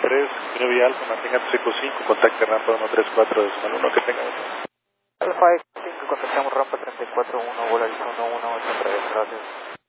3, Vía Alfa, mantenga 5, contacte rampa 134, que tenga. Alfa X5, contactamos rampa 34, 1, vuelo al 11, otra vez, gracias.